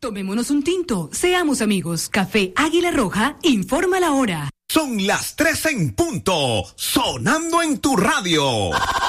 Tomémonos un tinto, seamos amigos. Café Águila Roja informa la hora. Son las 3 en punto, sonando en tu radio.